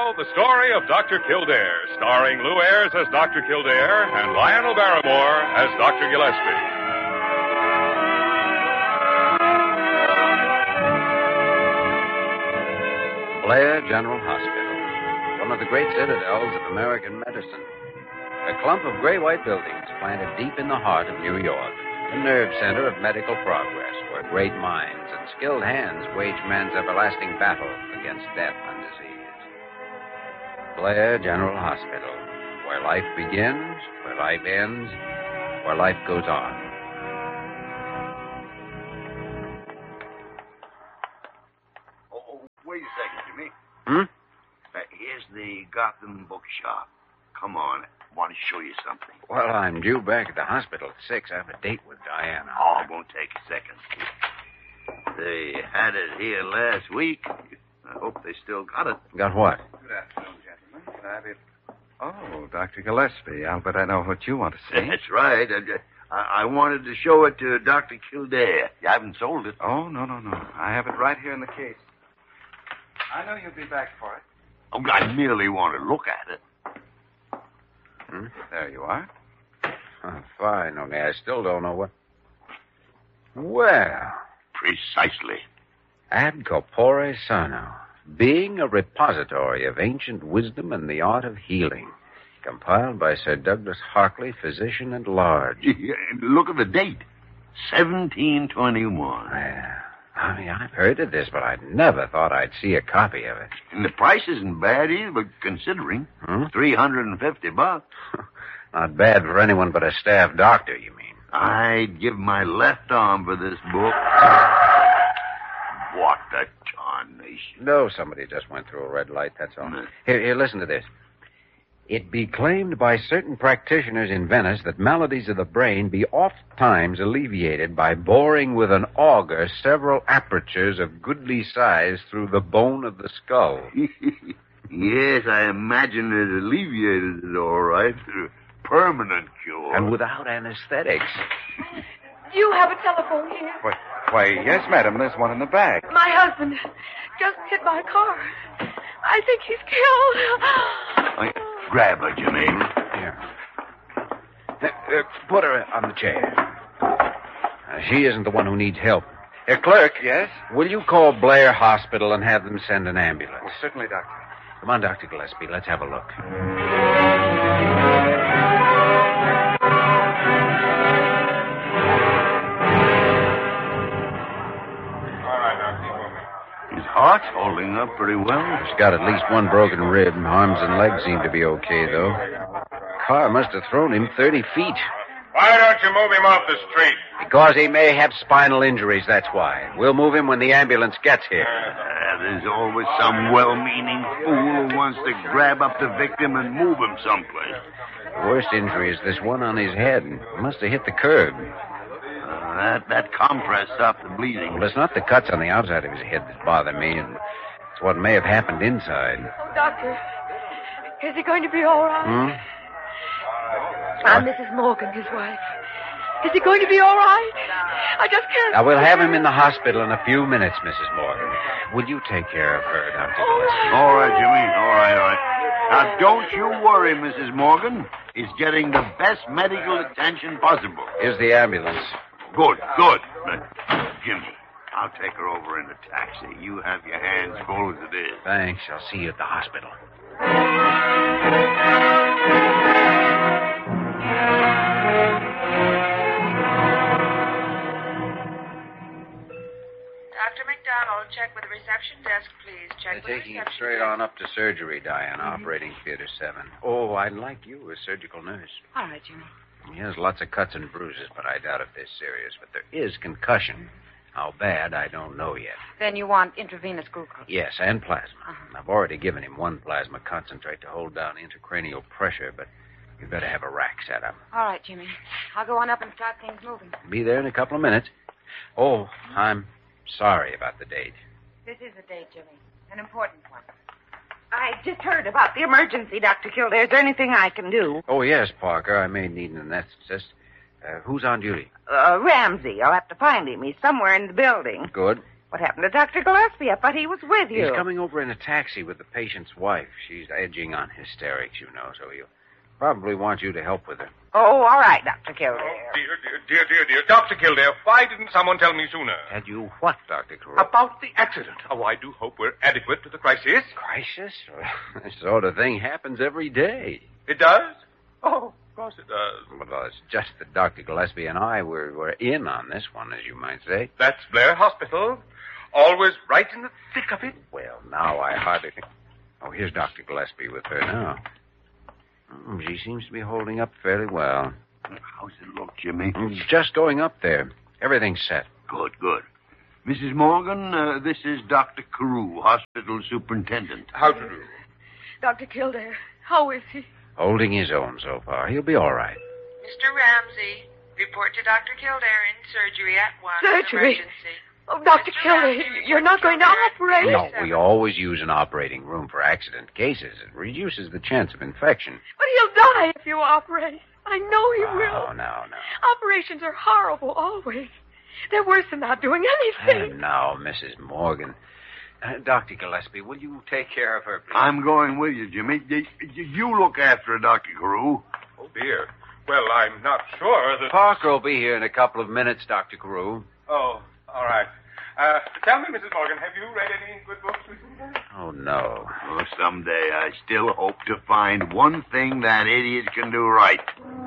now, the story of Dr. Kildare, starring Lou Ayres as Dr. Kildare and Lionel Barrymore as Dr. Gillespie. Blair General Hospital, one of the great citadels of American medicine. A clump of gray-white buildings planted deep in the heart of New York, the nerve center of medical progress, where great minds and skilled hands wage man's everlasting battle against death and disease. Blair General Hospital, where life begins, where life ends, where life goes on. Wait a second, Jimmy. Hmm? Here's the Gotham Bookshop. Come on. I want to show you something. Well, I'm due back at the hospital at 6. I have a date with Diana. Oh, it won't take a second. They had it here last week. I hope they still got it. Got what? Good afternoon, gentlemen. Can I have it? Oh, Dr. Gillespie. I'll bet I know what you want to see. That's right. I wanted to show it to Dr. Kildare. You haven't sold it. Oh, no. I have it right here in the case. I know you'll be back for it. Oh, I merely want to look at it. There you are. Oh, fine, only I still don't know what... Well... Precisely. Ad corpore sano, being a repository of ancient wisdom and the art of healing, compiled by Sir Douglas Harkley, physician at large. Look at the date. 1721. Well, I mean, I've heard of this, but I never thought I'd see a copy of it. And the price isn't bad either, but considering. $350. Not bad for anyone but a staff doctor, you mean? I'd give my left arm for this book. What a tarnation. No, somebody just went through a red light, that's all. Here, listen to this. It be claimed by certain practitioners in Venice that maladies of the brain be oft times alleviated by boring with an auger several apertures of goodly size through the bone of the skull. Yes, I imagine it alleviated it all right. Permanent cure. And without anesthetics. Do you have a telephone here? Why, yes, madam. There's one in the bag. My husband just hit my car. I think he's killed. Grab her, Jimmy. Here. Put her on the chair. She isn't the one who needs help. Clerk. Yes? Will you call Blair Hospital and have them send an ambulance? Well, certainly, Doctor. Come on, Dr. Gillespie. Let's have a look. His heart's holding up pretty well. He's got at least one broken rib. Arms and legs seem to be okay, though. Car must have thrown him 30 feet. Why don't you move him off the street? Because he may have spinal injuries, that's why. We'll move him when the ambulance gets here. There's always some well-meaning fool who wants to grab up the victim and move him someplace. The worst injury is this one on his head. He must have hit the curb. That compress stopped the bleeding. Well, it's not the cuts on the outside of his head that bother me. It's what may have happened inside. Oh, doctor, is he going to be all right? I'm Mrs. Morgan, his wife. Is he going to be all right? I just can't... Now, we'll have him in the hospital in a few minutes, Mrs. Morgan. Will you take care of her, Dr. Gillespie? All right, Jimmy. All right. Now, don't you worry, Mrs. Morgan. He's getting the best medical attention possible. Here's the ambulance. Good. Jimmy, I'll take her over in the taxi. You have your hands full as it is. Thanks. I'll see you at the hospital. Dr. McDonald, check with the reception desk, please. Check They're with taking the it reception straight desk. on up to surgery, Diana, operating theater 7. Oh, I'd like you as surgical nurse. All right, Jimmy. He has lots of cuts and bruises, but I doubt if they're serious. But there is concussion. How bad, I don't know yet. Then you want intravenous glucose. Yes, and plasma. I've already given him one plasma concentrate to hold down intracranial pressure, but you better have a rack set up. All right, Jimmy. I'll go on up and start things moving. Be there in a couple of minutes. Oh, I'm sorry about the date. This is a date, Jimmy. An important one. I just heard about the emergency, Dr. Kildare. Is there anything I can do? Oh, yes, Parker. I may need an anesthetist. Who's on duty? Ramsey. I'll have to find him. He's somewhere in the building. Good. What happened to Dr. Gillespie? I thought he was with you. He's coming over in a taxi with the patient's wife. She's edging on hysterics, you know, so he'll probably want you to help with her. Oh, all right, Dr. Kildare. Dear. Dr. Kildare, why didn't someone tell me sooner? Tell you what, Dr. Carew? About the accident. Oh, I do hope we're adequate to the crisis. Crisis? This sort of thing happens every day. It does? Oh, of course it does. Well, it's just that Dr. Gillespie and I were in on this one, as you might say. That's Blair Hospital. Always right in the thick of it. Well, now I hardly think... Oh, here's Dr. Gillespie with her now. She seems to be holding up fairly well. How's it look, Jimmy? Just going up there. Everything's set. Good. Mrs. Morgan, this is Dr. Carew, hospital superintendent. How to do? Dr. Kildare, how is he? Holding his own so far. He'll be all right. Mr. Ramsey, report to Dr. Kildare in surgery at once. Surgery? Emergency. Oh, Dr. Kildare, you're not going to operate? No, we always use an operating room for accident cases. It reduces the chance of infection. But he'll die if you operate. I know he will. No. Operations are horrible, always. They're worse than not doing anything. Now, Mrs. Morgan. Dr. Gillespie, will you take care of her, please? I'm going with you, Jimmy. You look after her, Dr. Carew. Oh, dear. Well, I'm not sure that... Parker will be here in a couple of minutes, Dr. Carew. Oh, all right. Tell me, Mrs. Morgan, have you read any good books recently? Oh, no. Oh, someday I still hope to find one thing that idiot can do right.